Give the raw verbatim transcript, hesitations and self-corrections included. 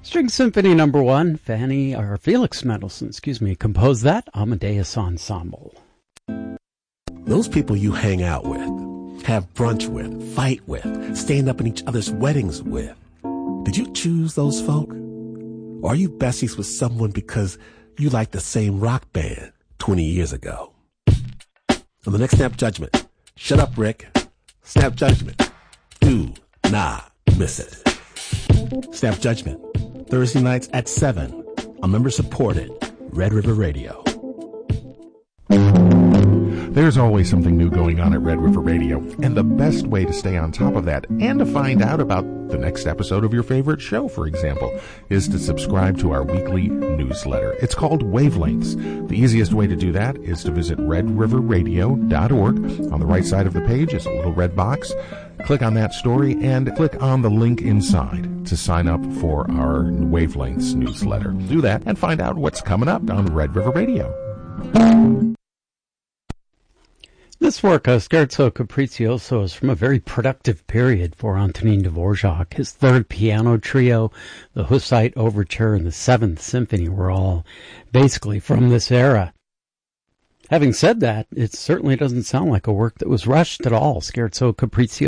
String Symphony Number One, Fanny or Felix Mendelssohn, excuse me, composed that Amadeus Ensemble. Those people you hang out with, have brunch with, fight with, stand up in each other's weddings with. Did you choose those folk? Or are you besties with someone because you like the same rock band twenty years ago? On the next Snap Judgment, shut up, Rick. Snap Judgment. Do not miss it. Snap Judgment, Thursday nights at seven on member-supported Red River Radio. There's always something new going on at Red River Radio, and the best way to stay on top of that and to find out about the next episode of your favorite show, for example, is to subscribe to our weekly newsletter. It's called Wavelengths. The easiest way to do that is to visit red river radio dot org. On the right side of the page is a little red box. Click on that story and click on the link inside to sign up for our Wavelengths newsletter. Do that and find out what's coming up on Red River Radio. This work, uh, Scherzo Capriccioso, is from a very productive period for Antonin Dvorak. His third piano trio, the Hussite Overture, and the Seventh Symphony were all basically from this era. Having said that, it certainly doesn't sound like a work that was rushed at all. Scherzo Capriccioso